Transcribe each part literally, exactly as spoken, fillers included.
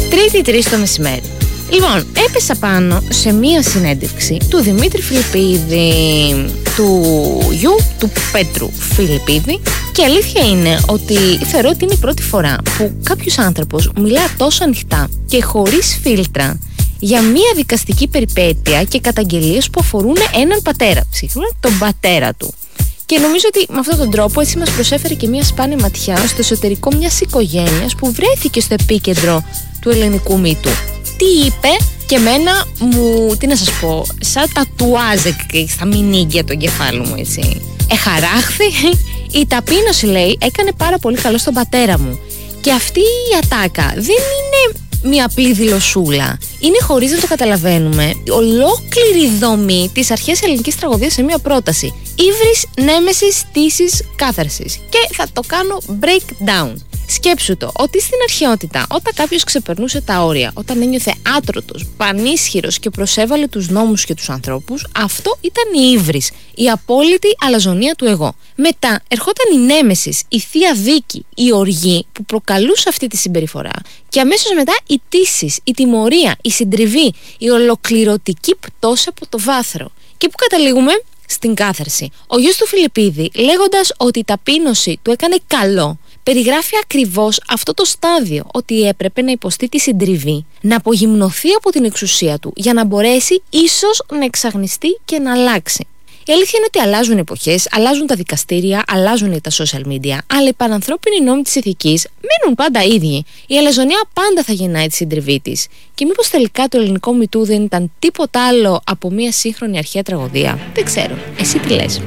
Τρίτη τρεις το μεσημέρι. Λοιπόν, έπεσα πάνω σε μία συνέντευξη του Δημήτρη Φιλιππίδη, του γιου του Πέτρου Φιλιππίδη, και αλήθεια είναι ότι θεωρώ ότι είναι η πρώτη φορά που κάποιος άνθρωπος μιλά τόσο ανοιχτά και χωρίς φίλτρα για μία δικαστική περιπέτεια και καταγγελίες που αφορούν έναν πατέρα, συγκεκριμένα τον πατέρα του. Και νομίζω ότι με αυτόν τον τρόπο έτσι μας προσέφερε και μία σπάνια ματιά στο εσωτερικό μιας οικογένειας που βρέθηκε στο επίκεντρο του ελληνικού μύτου. Τι είπε, και εμένα μου, τι να σας πω, σαν τατουάζ στα μηνύγκια του εγκεφάλου μου, έτσι. Εχαράχθη. Η ταπείνωση, λέει, έκανε πάρα πολύ καλό στον πατέρα μου. Και αυτή η ατάκα δεν είναι μια απλή δηλωσούλα. Είναι, χωρίς να το καταλαβαίνουμε, ολόκληρη δομή της αρχαίας ελληνικής τραγωδίας σε μια πρόταση. Ύβρις, νέμεσης, τύσης, κάθαρσης. Και θα το κάνω breakdown. Σκέψου το, ότι στην αρχαιότητα, όταν κάποιος ξεπερνούσε τα όρια, όταν ένιωθε άτρωτος, πανίσχυρος και προσέβαλε τους νόμους και τους ανθρώπους, αυτό ήταν η ύβρις, η απόλυτη αλαζονία του εγώ. Μετά ερχόταν η νέμεσης, η θεία δίκη, η οργή που προκαλούσε αυτή τη συμπεριφορά, και αμέσως μετά η τύσης, η τιμωρία, η συντριβή, η ολοκληρωτική πτώση από το βάθρο. Και πού καταλήγουμε? Στην κάθαρση. Ο γιος του Φιλιππίδη, λέγοντας ότι η ταπείνωση του έκανε καλό, περιγράφει ακριβώς αυτό το στάδιο, ότι έπρεπε να υποστεί τη συντριβή, να απογυμνωθεί από την εξουσία του για να μπορέσει ίσως να εξαγνιστεί και να αλλάξει. Η αλήθεια είναι ότι αλλάζουν εποχές, αλλάζουν τα δικαστήρια, αλλάζουν τα social media, αλλά οι πανανθρώπινοι νόμοι της ηθικής μένουν πάντα ίδιοι. Η αλαζονία πάντα θα γεννάει τη συντριβή της. Και μήπως τελικά το ελληνικό μητού δεν ήταν τίποτα άλλο από μια σύγχρονη αρχαία τραγωδία? Δεν ξέρω. Εσύ τι λες?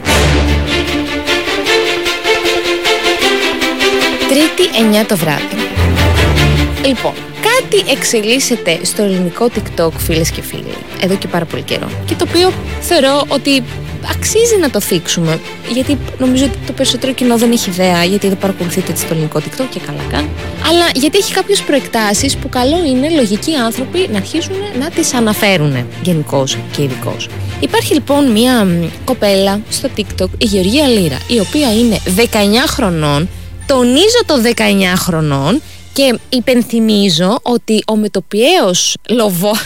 Τρίτη εννιά το βράδυ. Λοιπόν, κάτι εξελίσσεται στο ελληνικό TikTok, φίλες και φίλοι, εδώ και πάρα πολύ καιρό, και το οποίο θεωρώ ότι αξίζει να το θίξουμε, γιατί νομίζω ότι το περισσότερο κοινό δεν έχει ιδέα, γιατί δεν παρακολουθείτε το ελληνικό TikTok, και καλά κάνει, αλλά γιατί έχει κάποιες προεκτάσεις που καλό είναι λογικοί άνθρωποι να αρχίσουν να τις αναφέρουν γενικώς και ειδικώς. Υπάρχει λοιπόν μια κοπέλα στο TikTok, η Γεωργία Λύρα, η οποία είναι δεκαεννιά χρονών. Τονίζω το δεκαεννιά χρονών, και υπενθυμίζω ότι ο μετοπιαίος λοβός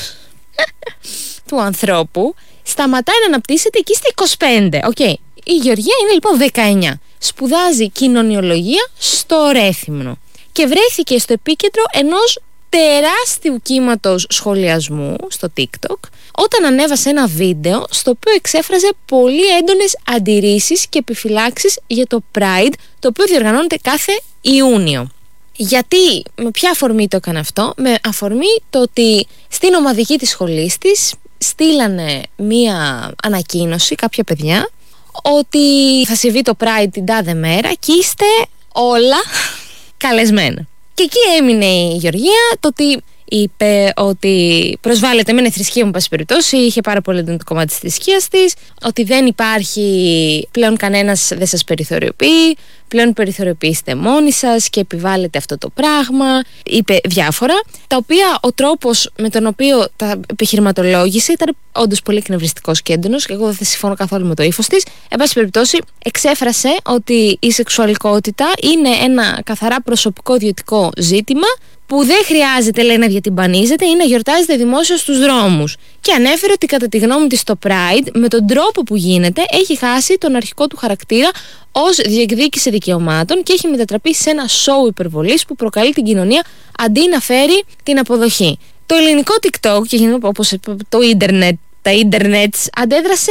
του ανθρώπου σταματάει να αναπτύσσεται εκεί στα είκοσι πέντε. Okay. Η Γεωργία είναι λοιπόν δεκαεννιά. Σπουδάζει κοινωνιολογία στο Ρέθυμνο και βρέθηκε στο επίκεντρο ενός τεράστιου κύματος σχολιασμού στο TikTok όταν ανέβασε ένα βίντεο στο οποίο εξέφραζε πολύ έντονες αντιρρήσεις και επιφυλάξεις για το Pride, το οποίο διοργανώνεται κάθε Ιούνιο. Γιατί, με ποια αφορμή το έκανε αυτό? Με αφορμή το ότι στην ομαδική της σχολής της στείλανε μία ανακοίνωση κάποια παιδιά ότι θα συμβεί το Pride την τάδε μέρα και είστε όλα καλεσμένα. Και εκεί έμεινε η Γεωργία, το ότι είπε ότι προσβάλλεται με ένα θρησκεία, μου πάση περιπτώσει, είχε πάρα πολύ έντονο το κομμάτι της θρησκείας της, ότι δεν υπάρχει πλέον κανένας, δεν σας περιθωριοποιεί, πλέον περιθωριοποιείστε μόνοι σας και επιβάλλετε αυτό το πράγμα. Είπε διάφορα, τα οποία ο τρόπος με τον οποίο τα επιχειρηματολόγησε ήταν όντως πολύ εκνευριστικός και έντονος, και εγώ δεν συμφωνώ καθόλου με το ύφος της. Εν πάση περιπτώσει, εξέφρασε ότι η σεξουαλικότητα είναι ένα καθαρά προσωπικό ιδιωτικό ζήτημα που δεν χρειάζεται, λέει, να διατυμπανίζεται ή να γιορτάζεται δημόσια στους δρόμους. Και ανέφερε ότι κατά τη γνώμη της το Pride, με τον τρόπο που γίνεται, έχει χάσει τον αρχικό του χαρακτήρα ως διεκδίκηση δικαιωμάτων και έχει μετατραπεί σε ένα σόου υπερβολής που προκαλεί την κοινωνία αντί να φέρει την αποδοχή. Το ελληνικό TikTok, και γενικά όπως το ίντερνετ, τα ίντερνετς, αντέδρασε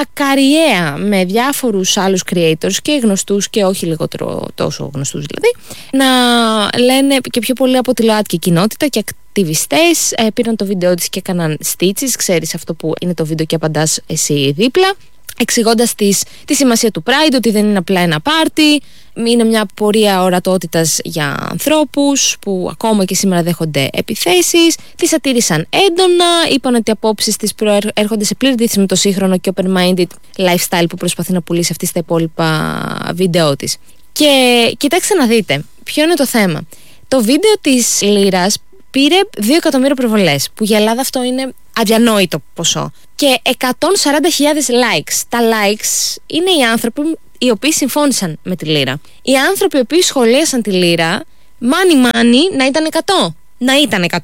ακαριέα με διάφορους άλλους creators και γνωστούς και όχι λιγότερο τόσο γνωστούς δηλαδή, να λένε, και πιο πολύ από τη ΛΟΑΤΚΙ κοινότητα και ακτιβιστές, ε, πήραν το βίντεο της και έκαναν στίτσες, ξέρεις αυτό που είναι το βίντεο και απαντάς εσύ δίπλα, εξηγώντας της, τη σημασία του Pride, ότι δεν είναι απλά ένα πάρτι, είναι μια πορεία ορατότητας για ανθρώπους που ακόμα και σήμερα δέχονται επιθέσεις. Τις ατήρησαν έντονα, είπαν ότι οι απόψεις της προέρχονται σε πλήρη αντίθεση με το σύγχρονο και open-minded lifestyle που προσπαθεί να πουλήσει αυτή στα υπόλοιπα βίντεο της. Και κοιτάξτε να δείτε, ποιο είναι το θέμα. Το βίντεο της Λύρας πήρε δύο εκατομμύρια προβολές, που για Ελλάδα αυτό είναι αδιανόητο ποσό, και εκατόν σαράντα χιλιάδες likes. Τα likes είναι οι άνθρωποι οι οποίοι συμφώνησαν με τη Λύρα. Οι άνθρωποι οι οποίοι σχολίασαν τη Λύρα, money money, να ήταν εκατό. Να ήταν εκατό.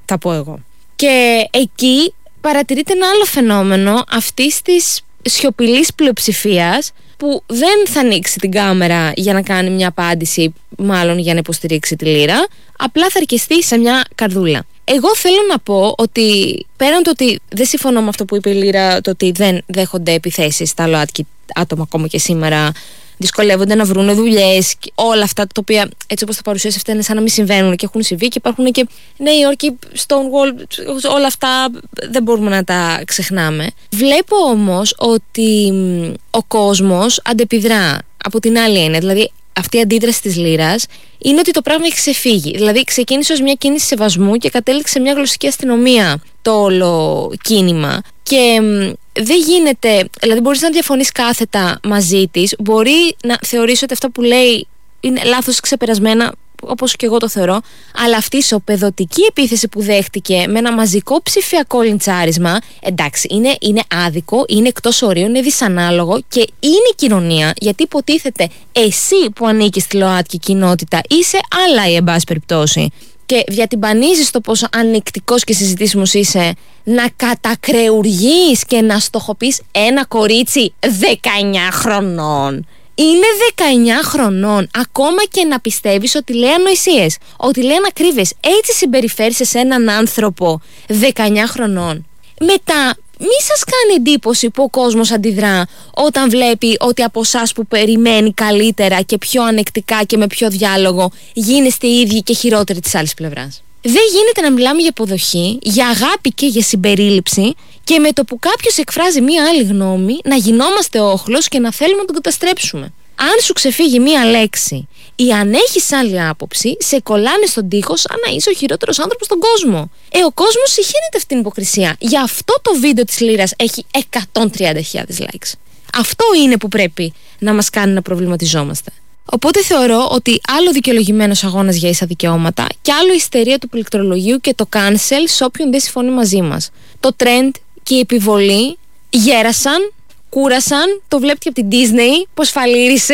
θα πω εγώ. Και εκεί παρατηρείται ένα άλλο φαινόμενο αυτής της σιωπηλής πλειοψηφίας που δεν θα ανοίξει την κάμερα για να κάνει μια απάντηση, μάλλον για να υποστηρίξει τη λίρα, απλά θα αρκεστεί σε μια καρδούλα. Εγώ θέλω να πω ότι πέραν το ότι δεν συμφωνώ με αυτό που είπε η Λίρα, το ότι δεν δέχονται επιθέσεις στα ΛΟΑΤΚΙ άτομα ακόμα και σήμερα, δυσκολεύονται να βρουν δουλειές, όλα αυτά τα οποία έτσι όπως τα παρουσίασε αυτά είναι σαν να μην συμβαίνουν και έχουν συμβεί και υπάρχουν και Νέα Υόρκη, Stonewall, όλα αυτά δεν μπορούμε να τα ξεχνάμε. Βλέπω όμως ότι ο κόσμος αντεπιδρά από την άλλη έννοια, δηλαδή αυτή η αντίδραση της Λύρας είναι ότι το πράγμα έχει ξεφύγει. Δηλαδή ξεκίνησε ως μια κίνηση σεβασμού και κατέληξε σε μια γλωσσική αστυνομία το όλο κίνημα. Και δεν γίνεται, δηλαδή μπορείς να διαφωνείς κάθετα μαζί της, μπορεί να θεωρείς ότι αυτά που λέει είναι λάθος, ξεπερασμένα, όπως και εγώ το θεωρώ, αλλά αυτή η ισοπεδωτική επίθεση που δέχτηκε με ένα μαζικό ψηφιακό λιντσάρισμα, εντάξει, είναι, είναι άδικο, είναι εκτός ορίων, είναι δυσανάλογο και είναι η κοινωνία, γιατί υποτίθεται εσύ που ανήκεις στη ΛΟΑΤΚΙ κοινότητα είσαι άλλα, ή εν πάση περιπτώσει, και διατυμπανίζεις το πόσο ανεκτικός και συζητήσιμος είσαι, να κατακρεουργείς και να στοχοποιείς ένα κορίτσι δεκαεννιά χρονών. Είναι δεκαεννιά χρονών, ακόμα και να πιστεύεις ότι λέει ανοησίες, ότι λέει ανακρίβειες. Έτσι συμπεριφέρεσαι σε έναν άνθρωπο δεκαεννιά χρονών. Μετά, μη σας κάνει εντύπωση που ο κόσμος αντιδρά όταν βλέπει ότι από εσάς που περιμένει καλύτερα και πιο ανεκτικά και με πιο διάλογο γίνεστε οι ίδιοι και χειρότεροι της άλλης πλευράς. Δεν γίνεται να μιλάμε για αποδοχή, για αγάπη και για συμπερίληψη και με το που κάποιος εκφράζει μία άλλη γνώμη να γινόμαστε όχλος και να θέλουμε να τον καταστρέψουμε. Αν σου ξεφύγει μία λέξη ή αν έχεις άλλη άποψη, σε κολλάνε στον τοίχο σαν να είσαι ο χειρότερος άνθρωπος στον κόσμο. Ε, ο κόσμος συχαίνεται αυτήν την υποκρισία. Γι' αυτό το βίντεο της Λύρας έχει εκατόν τριάντα χιλιάδες likes. Αυτό είναι που πρέπει να μας κάνει να προβληματιζόμαστε. Οπότε θεωρώ ότι άλλο δικαιολογημένος αγώνας για ίσα δικαιώματα και άλλο η ιστερία του πληκτρολογίου και το cancel σε όποιον δεν συμφωνεί μαζί μας. Το trend και η επιβολή γέρασαν, κούρασαν, το βλέπετε και από την Disney πως φαλήρισε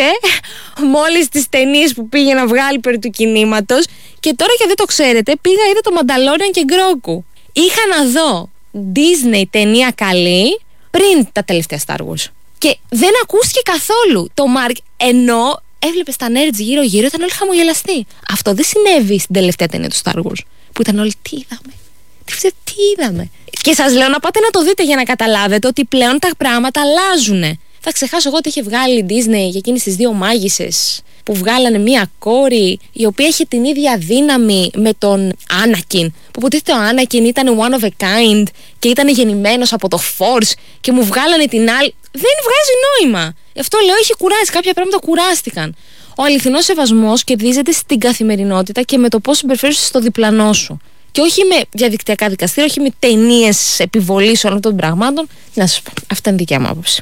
με όλες τις ταινίες που πήγε να βγάλει περί του κινήματος. Και τώρα, και δεν το ξέρετε, πήγα, είδα το Mandalorian και Grogu. Είχα να δω Disney ταινία καλή πριν τα τελευταία Star Wars και δεν ακούστηκε καθόλου το Mark, ενώ έβλεπες τα nerds γύρω γύρω, ήταν όλοι χαμογελαστοί. Αυτό δεν συνέβη στην τελευταία ταινία του Star Wars, που ήταν όλοι τι είδαμε, τι, τι είδαμε. Και σας λέω να πάτε να το δείτε για να καταλάβετε ότι πλέον τα πράγματα αλλάζουν. Θα ξεχάσω εγώ ότι είχε βγάλει η Disney για εκείνες τις δύο μάγισσες που βγάλανε μία κόρη η οποία είχε την ίδια δύναμη με τον Anakin, που υποτίθεται ο Anakin ήταν one of a kind και ήταν γεννημένος από το Force και μου βγάλανε την άλλη. Δεν βγάζει νόημα. Αυτό λέω, έχει κουράσει, κάποια πράγματα κουράστηκαν. Ο αληθινός σεβασμός κερδίζεται στην καθημερινότητα και με το πώς συμπεριφέρεσαι στο διπλανό σου. Και όχι με διαδικτυακά δικαστήρια, όχι με ταινίες επιβολής όλων των πραγμάτων. Να σας πω, αυτά είναι δικιά μου άποψη.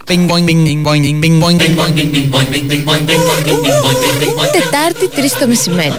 Τετάρτη, τρεις το μεσημέρι.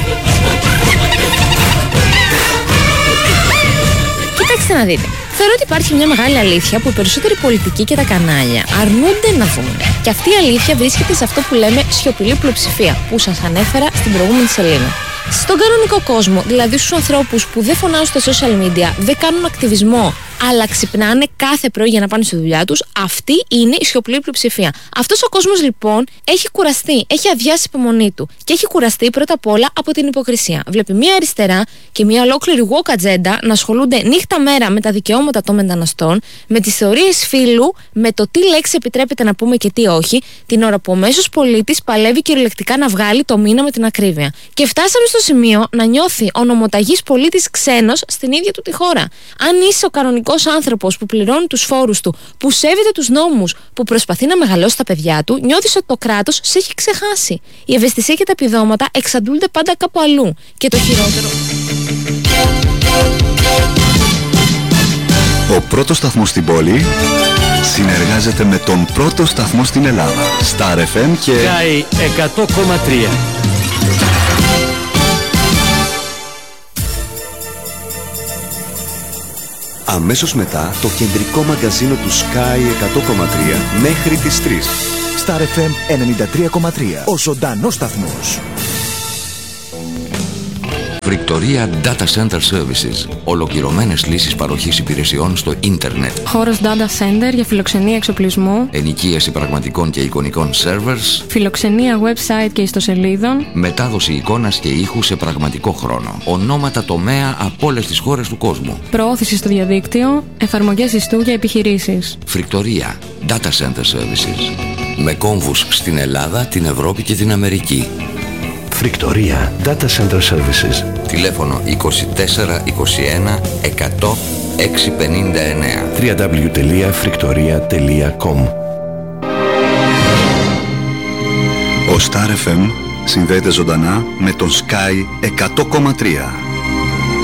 Κοιτάξτε να δείτε. Θεωρώ ότι υπάρχει μια μεγάλη αλήθεια που οι περισσότεροι πολιτικοί και τα κανάλια αρνούνται να δουν. Και αυτή η αλήθεια βρίσκεται σε αυτό που λέμε σιωπηλή πλειοψηφία, που σας ανέφερα στην προηγούμενη σελίδα. Στον κανονικό κόσμο, δηλαδή στους ανθρώπους που δεν φωνάζουν στα social media, δεν κάνουν ακτιβισμό, αλλά ξυπνάνε κάθε πρωί για να πάνε στη δουλειά τους, αυτή είναι η σιωπηλή πλειοψηφία. Αυτός ο κόσμος λοιπόν έχει κουραστεί, έχει αδειάσει η υπομονή του και έχει κουραστεί πρώτα απ' όλα από την υποκρισία. Βλέπει μια αριστερά και μια ολόκληρη woke ατζέντα να ασχολούνται νύχτα μέρα με τα δικαιώματα των μεταναστών, με τις θεωρίες φύλου, με το τι λέξη επιτρέπεται να πούμε και τι όχι, την ώρα που ο μέσος πολίτης παλεύει κυριολεκτικά να βγάλει το μήνα με την ακρίβεια. Και φτάσαμε στο σημείο να νιώθει ο νομοταγής πολίτης ξένος στην ίδια του τη χώρα. Αν είσαι ο κανονικός άνθρωπος που πληρώνει τους φόρους του, που σέβεται τους νόμους, που προσπαθεί να μεγαλώσει τα παιδιά του, νιώθεις ότι το κράτος σε έχει ξεχάσει. Η ευαισθησία και τα επιδόματα εξαντλούνται πάντα κάπου αλλού. Και το χειρότερο. Ο πρώτος σταθμός στην πόλη συνεργάζεται με τον πρώτο σταθμό στην Ελλάδα. Star εφ εμ και Sky εκατό κόμμα τρία. αμέσως μετά το κεντρικό μαγκαζίνο του Sky εκατό κόμμα τρία μέχρι τις τρεις. Star εφ εμ ενενήντα τρία κόμμα τρία. Ο ζωντανός σταθμός. Φρικτορία Data Center Services. Ολοκληρωμένες λύσεις παροχής υπηρεσιών στο ίντερνετ. Χώρος Data Center για φιλοξενία εξοπλισμού. Ενοικίαση πραγματικών και εικονικών servers. Φιλοξενία website και ιστοσελίδων. Μετάδοση εικόνας και ήχου σε πραγματικό χρόνο. Ονόματα τομέα από όλες τις χώρες του κόσμου. Προώθηση στο διαδίκτυο. Εφαρμογές ιστού για επιχειρήσεις. Φρικτορία Data Center Services. Με κόμβους στην Ελλάδα, την Ευρώπη και την Αμερική. Φρικτορία Data Center Services. Τηλέφωνο είκοσι τέσσερα είκοσι ένα εκατό εξακόσια πενήντα εννέα. double-u double-u double-u τελεία φρικτορία τελεία com. Ο Star εφ εμ συνδέεται ζωντανά με τον Sky εκατό κόμμα τρία.